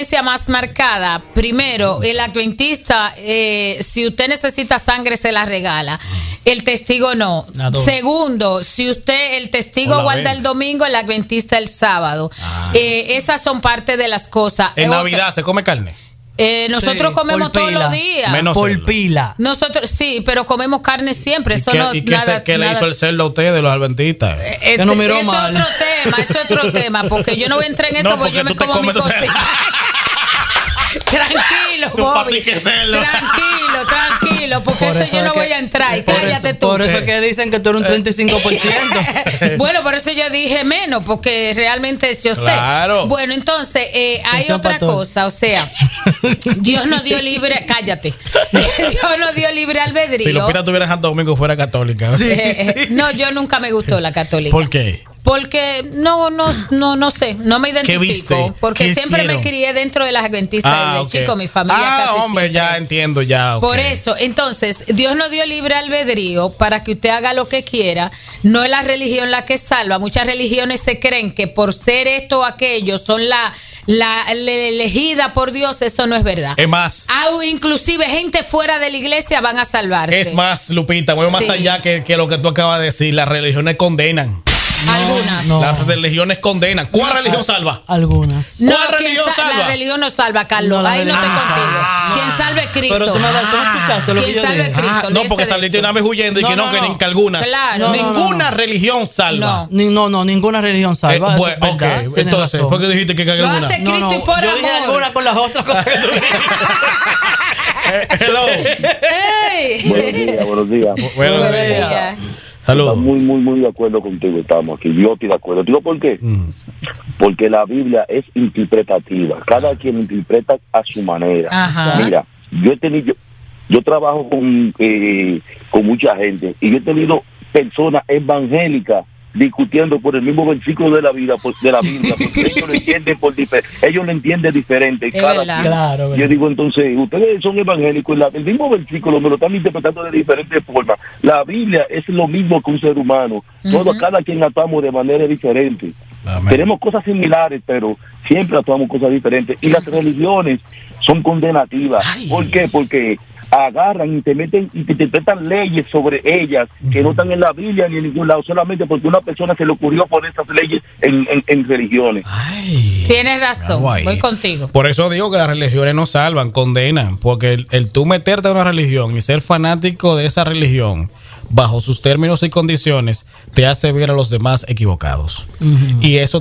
más marcada. Primero, el adventista, si usted necesita sangre, se la regala. El testigo no. Segundo, si el testigo guarda el domingo, el adventista el sábado. Esas son parte de las cosas. En Navidad se come carne. Nosotros comemos todos los días. Menos por pila. Nosotros sí, pero comemos carne siempre. Eso no. ¿Y qué le hizo el cerdo a ustedes, los adventistas? Eso es otro tema, porque yo no voy a entrar en eso, porque yo me como mi cosita. Tranquilo, Bobby. Tranquilo, porque eso yo no voy a entrar. Y cállate tú. Por eso es que dicen que tú eres un 35%. Bueno, por eso yo dije menos, porque realmente yo sé. Bueno, entonces, hay otra cosa, o sea, Dios nos dio libre, cállate. Dios nos dio libre albedrío. Si Lupita tuviera Santo Domingo fuera católica. No, yo nunca me gustó la católica. ¿Por qué? Porque no sé, no me identifico. Porque siempre me crié dentro de las adventistas desde chico, mi familia casi hombre, siempre. Ya entiendo, ya. Por eso, entonces, Dios nos dio libre albedrío para que usted haga lo que quiera. No es la religión la que salva. Muchas religiones se creen que por ser esto o aquello son la elegida por Dios. Eso no es verdad. Es más, inclusive gente fuera de la iglesia van a salvarse. Es más, Lupita, voy más allá que lo que tú acabas de decir. Las religiones condenan. Algunas. Las religiones condenan. ¿Cuál religión salva? Algunas. ¿Cuál religión salva? La religión no salva, Carlos. Ahí no estoy contigo. Quien salve es Cristo. Pero tú me explicaste lo que yo dije. Cristo. No, porque saliste una vez huyendo y que ni algunas. Claro. Ninguna religión salva. No, ninguna religión salva. Entonces, ¿por qué dijiste que lo hace Cristo y por amor? Yo dije alguna con las otras cosas que tú dijiste. Hello. Buenos días. Buenos días. Saludos. Muy de acuerdo contigo, estamos aquí. Yo estoy de acuerdo. ¿Digo por qué? Porque la Biblia es interpretativa. Cada quien interpreta a su manera. Ajá. Mira, yo trabajo con mucha gente y yo he tenido personas evangélicas discutiendo por el mismo versículo de la Biblia, porque ellos lo entienden diferente. Claro, yo digo, entonces, ustedes son evangélicos, el mismo versículo me lo están interpretando de diferentes formas. La Biblia es lo mismo que un ser humano. Cada quien actuamos de manera diferente. Amén. Tenemos cosas similares, pero siempre actuamos cosas diferentes. Y las religiones son condenativas. ¿Por qué? Porque agarran y te meten y te interpretan leyes sobre ellas que no están en la Biblia ni en ningún lado, solamente porque una persona se le ocurrió poner esas leyes en religiones. Tienes razón, voy contigo. Por eso digo que las religiones no salvan, condenan, porque el tú meterte a una religión y ser fanático de esa religión bajo sus términos y condiciones te hace ver a los demás equivocados. Y eso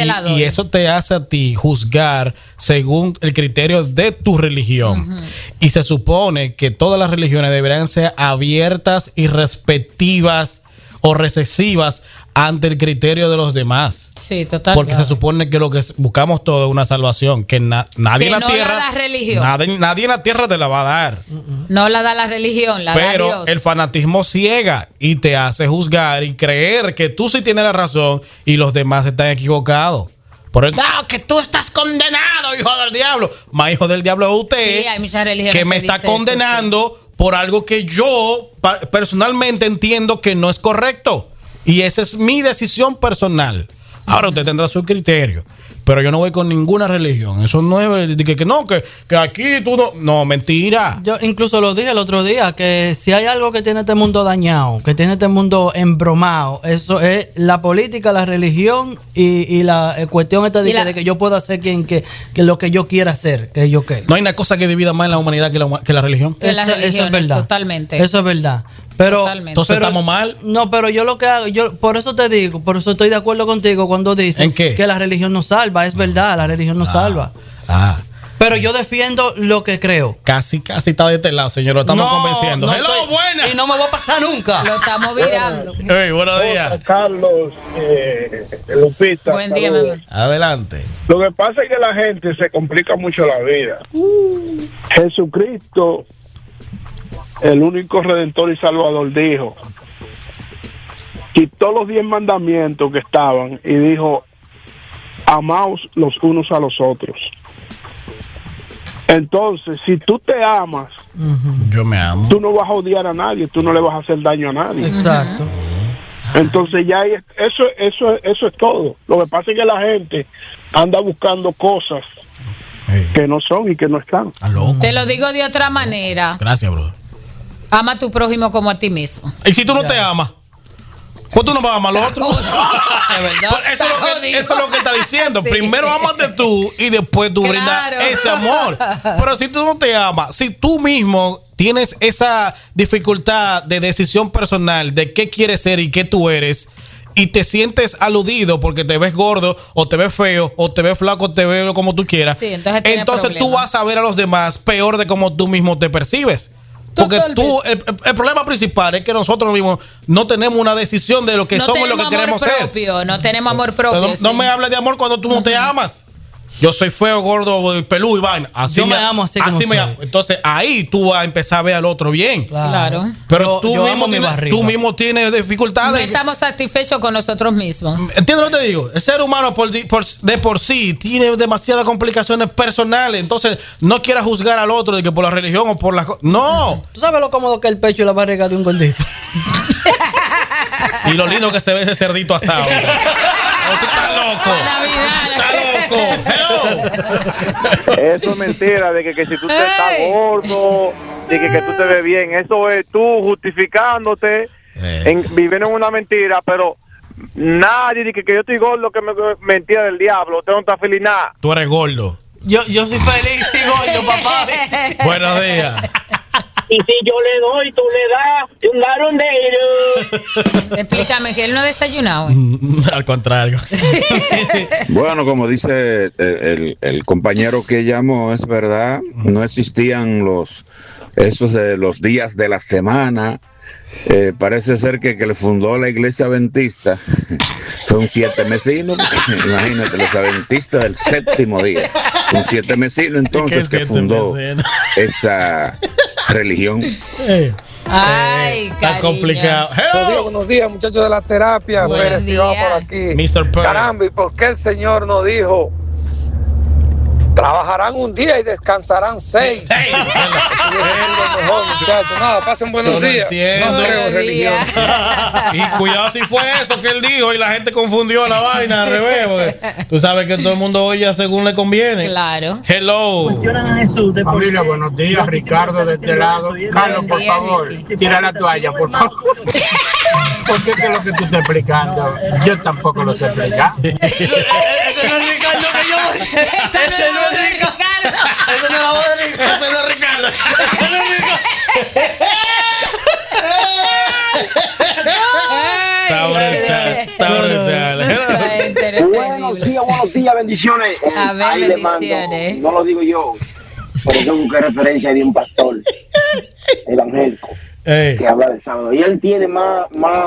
te hace a ti juzgar según el criterio de tu religión. Y se supone que todas las religiones deberían ser abiertas y respectivas o recesivas ante el criterio de los demás. Sí, total. Porque se supone que lo que buscamos todo es una salvación, que nadie en la tierra, la religión. Nadie en la tierra te la va a dar. No la da la religión, la da Dios. Pero el fanatismo ciega y te hace juzgar y creer que tú sí tienes la razón y los demás están equivocados. Por eso, que tú estás condenado, hijo del diablo. Más hijo del diablo es usted, sí, hay muchas religiones que me está condenando eso, sí, por algo que yo personalmente entiendo que no es correcto. Y esa es mi decisión personal. Ahora usted tendrá su criterio, pero yo no voy con ninguna religión. Eso no es que aquí tú no. No, mentira. Yo incluso lo dije el otro día, que si hay algo que tiene este mundo dañado, que tiene este mundo embromado, eso es la política, la religión y la cuestión esta de que yo puedo hacer que lo que yo quiera hacer, que yo quiera. No hay una cosa que divida más en la humanidad que la religión. Eso es verdad. Totalmente. Eso es verdad. Pero entonces estamos mal. No, pero yo lo que hago, por eso te digo, por eso estoy de acuerdo contigo cuando dicen que la religión no salva. Es verdad, la religión no salva. Pero yo defiendo lo que creo. Casi está de este lado, señor. Lo estamos convenciendo. Buenas. Y no me va a pasar nunca. Lo estamos virando. Buenos días. Carlos, Lupita. Buen día, mamá. Adelante. Lo que pasa es que la gente se complica mucho la vida. Jesucristo, el único redentor y salvador, dijo, quitó los 10 mandamientos que estaban y dijo, amaos los unos a los otros. Entonces, si tú te amas, yo me amo, tú no vas a odiar a nadie, tú no le vas a hacer daño a nadie. Exacto. Entonces ya eso es todo. Lo que pasa es que la gente anda buscando cosas que no son y que no están. Te lo digo de otra manera. Gracias, bro. Ama a tu prójimo como a ti mismo. Y si tú no te amas, pues tú no vas a amar a los otros. Eso es lo que está diciendo. Sí. Primero amate tú y después tú brindas ese amor. Pero si tú no te amas, si tú mismo tienes esa dificultad de decisión personal de qué quieres ser y qué tú eres, y te sientes aludido porque te ves gordo o te ves feo o te ves flaco o te ves como tú quieras, sí, entonces tú vas a ver a los demás peor de como tú mismo te percibes. Porque el problema principal es que nosotros mismos no tenemos una decisión de lo que somos y lo que queremos ser. No tenemos amor propio. No me hables de amor cuando tú no te amas. Yo soy feo, gordo, peludo y vaina. Yo me amo así me amo. Entonces ahí tú vas a empezar a ver al otro bien. Claro. Pero tú mismo tienes dificultades. No estamos satisfechos con nosotros mismos. ¿Entiendes lo que te digo? El ser humano de por sí tiene demasiadas complicaciones personales. Entonces no quieras juzgar al otro de que por la religión o por las cosas. No. ¿Tú sabes lo cómodo que es el pecho y la barriga de un gordito? Y lo lindo que se ve ese cerdito asado. Tú estás loco. Eso es mentira, de que si tú te estás gordo, de que tú te ves bien, eso es tú justificándote, viviendo en una mentira, pero nadie dice que yo estoy gordo, que me mentira del diablo, usted no está feliz nada. Tú eres gordo. Yo soy feliz y gordo, papá. Buenos días. Y si yo le doy, tú le das un garondero. Explícame, que él no ha desayunado. Al contrario. Bueno, como dice el compañero que llamó, es verdad, no existían esos de los días de la semana. Parece ser que le fundó la iglesia adventista fue un 7 mesino. Imagínate, los adventistas del 7º día, un 7 mesino entonces que fundó esa religión. Ay, está complicado. Buenos días, muchachos de la terapia. Buenos días. Por aquí. Mr. Caramba, ¿y por qué el Señor nos dijo trabajarán un día y descansarán 6? Eso es lo mejor, muchachos. Nada, pasen buenos días. No creo en religión. Y cuidado si fue eso que él dijo y la gente confundió la vaina al revés. Tú sabes que todo el mundo oye según le conviene. Claro. Hello. Familia, buenos días. Ricardo de este lado. Carlos, por favor, tira la toalla, por favor. Porque es lo que tú estás explicando, yo tampoco lo sé explicar. Ese no es Ricardo que yo. Ese no es Ricardo. Ese no es la voz de Ricardo. Ese no es Ricardo. Ese no es Ricardo. Buenos días, bendiciones. A ver, ahí bendiciones. No lo digo yo, pero yo busqué referencia de un pastor evangélico que habla del sábado. Y él tiene más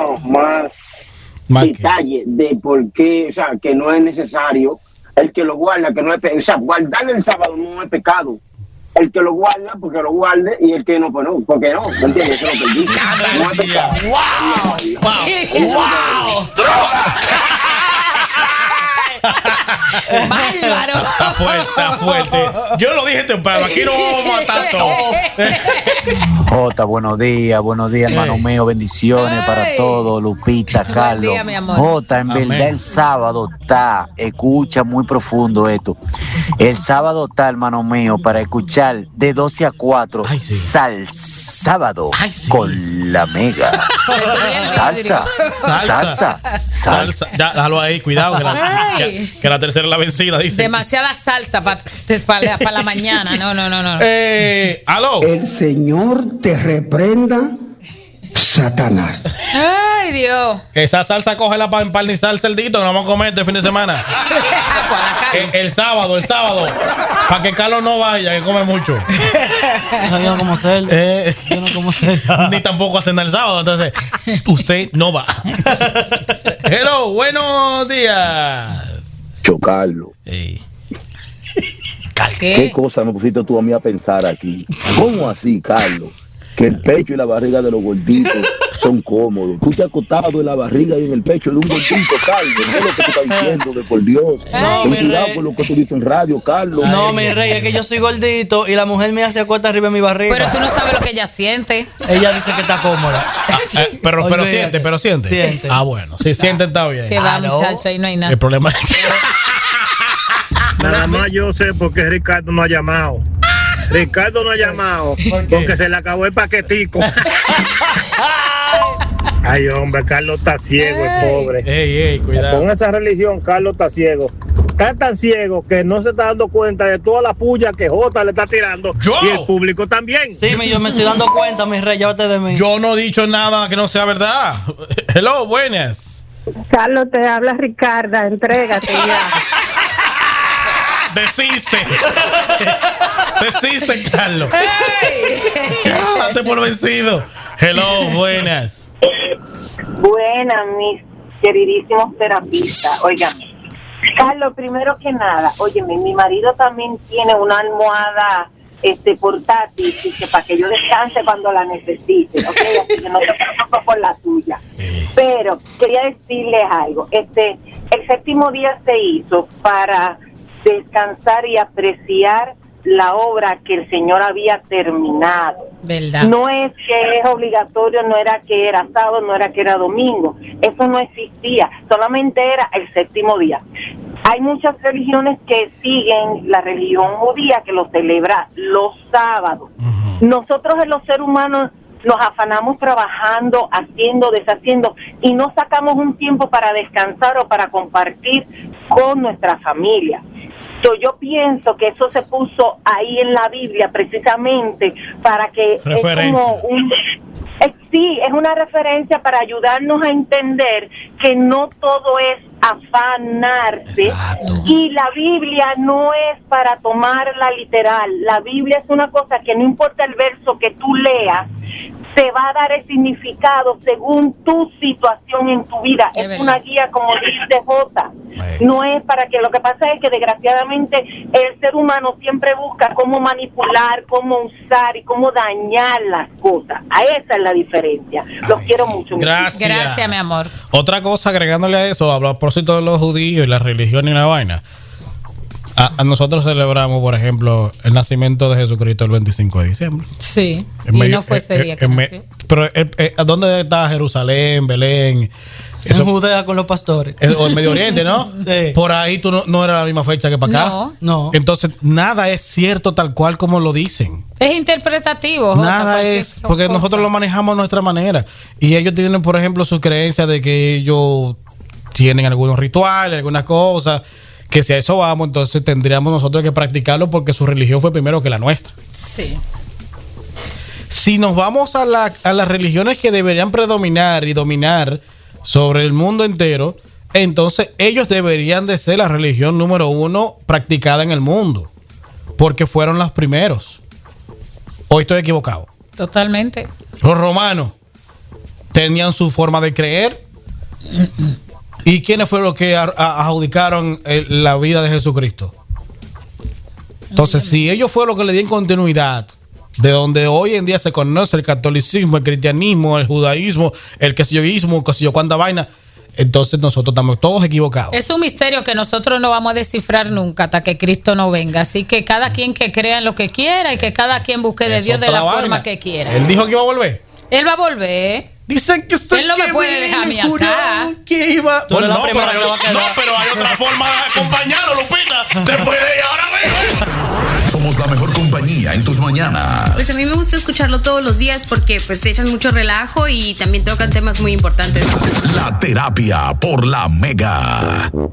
detalle de por qué, o sea, que no es necesario. El que lo guarda, que no es, o sea, guardar el sábado no es pecado. El que lo guarda, porque lo guarde, y el que no, pues no, porque no, ¿me entiendes? Eso es lo que dice. No es pecado. ¡Wow! ¡Bárbaro! Está fuerte. Yo lo dije temprano, aquí no vamos a matar todo. Jota, buenos días, hermano mío, bendiciones para todos, Lupita, Carlos. Buen día, mi amor. Jota, en verdad el sábado escucha muy profundo esto. El sábado está, hermano mío, para escuchar de 12 a 4, sábado con la Mega. Salsa. Ya, déjalo ahí, cuidado, que la tercera es la vencida, dice. Demasiada salsa para la mañana. No. Aló. El Señor te reprenda, Satanás. Ay, Dios. Esa salsa cógela para empanizar el cerdito que nos vamos a comer este fin de semana. el sábado. Para que Carlos no vaya, que come mucho. Yo no como cerdo. Ni tampoco a cenar el sábado. Entonces, usted no va. Hello, buenos días. Carlos. ¿Qué cosa me pusiste tú a mí a pensar aquí? ¿Cómo así, Carlos? Que el pecho y la barriga de los gorditos son cómodos. Tú te has acostado en la barriga y en el pecho de un gordito, Carlos. ¿Qué es lo que tú estás diciendo? De por Dios. Ten cuidado por lo que tú dices en radio, Carlos. No, mi rey, es que yo soy gordito y la mujer mía se acuesta arriba de mi barriga. Pero tú no sabes lo que ella siente. Ella dice que está cómoda. Pero siente. Ah, bueno. Si siente, está bien. Que va, muchacho, ahí no hay nada. El problema es que Nada más yo sé por qué Ricardo no ha llamado. Ricardo no ha llamado porque se le acabó el paquetico. Ay, hombre, Carlos está ciego, el pobre. Cuidado. Con esa religión, Carlos está ciego. Está tan ciego que no se está dando cuenta de toda la puya que Jota le está tirando. Y el público también. Sí, yo me estoy dando cuenta, mi rey, llévate de mí. Yo no he dicho nada que no sea verdad. Hello, buenas. Carlos, te habla Ricarda, entrégate ya. Desiste, Carlos. Date por vencido. Hello, buenas. Buenas, mis queridísimos terapistas. Oigan, Carlos, primero que nada, óyeme, mi marido también tiene una almohada portátil que para que yo descanse cuando la necesite, ¿ok? Así que no te preocupes por la tuya. Pero quería decirles algo. El séptimo día se hizo para descansar y apreciar la obra que el Señor había terminado. ¿Verdad? No es que es obligatorio, no era que era sábado, no era que era domingo. Eso no existía, solamente era el séptimo día. Hay muchas religiones que siguen la religión judía que lo celebra los sábados. Nosotros los seres humanos nos afanamos trabajando, haciendo, deshaciendo y no sacamos un tiempo para descansar o para compartir con nuestra familia. Yo pienso que eso se puso ahí en la Biblia precisamente para que es como sí, es una referencia para ayudarnos a entender que no todo es afanarse. Exacto. Y la Biblia no es para tomarla literal. La Biblia es una cosa que no importa el verso que tú leas, te va a dar el significado según tu situación en tu vida. Es una guía, como dice Jota. No es para que, lo que pasa es que desgraciadamente el ser humano siempre busca cómo manipular, cómo usar y cómo dañar las cosas. A esa es la diferencia. Los quiero mucho. Gracias, mi amor. Otra cosa, agregándole a eso, a propósito de los judíos y la religión y la vaina. A nosotros celebramos, por ejemplo, el nacimiento de Jesucristo el 25 de diciembre. Sí, y no fue ese día que nació. Pero, ¿dónde está Jerusalén, Belén? Eso, en Judea con los pastores. O en Medio Oriente, ¿no? Sí. Por ahí tú no era la misma fecha que para acá. No. Entonces, nada es cierto tal cual como lo dicen. Es interpretativo. Nada es, porque nosotros lo manejamos a nuestra manera. Y ellos tienen, por ejemplo, su creencia de que ellos tienen algunos rituales, algunas cosas, que si a eso vamos, entonces tendríamos nosotros que practicarlo porque su religión fue primero que la nuestra. Sí. Si nos vamos a las religiones que deberían predominar y dominar sobre el mundo entero, entonces ellos deberían de ser la religión número 1 practicada en el mundo, porque fueron los primeros. Hoy estoy equivocado. Totalmente. Los romanos tenían su forma de creer. ¿Y quiénes fueron los que adjudicaron la vida de Jesucristo? Entonces, si ellos fueron los que le dieron continuidad, de donde hoy en día se conoce el catolicismo, el cristianismo, el judaísmo, el que sé yo cuánta vaina, entonces nosotros estamos todos equivocados. Es un misterio que nosotros no vamos a descifrar nunca hasta que Cristo no venga. Así que cada quien que crea en lo que quiera y que cada quien busque de Dios de la forma que quiera. Él dijo que iba a volver. Él va a volver. Dicen que él no me puede dejar a mí acá. Que iba. Bueno, no, pero hay otra forma de acompañarlo, Lupita. Después de ahora somos la mejor compañía en tus mañanas. Pues a mí me gusta escucharlo todos los días porque pues echan mucho relajo y también tocan temas muy importantes. La terapia por la Mega.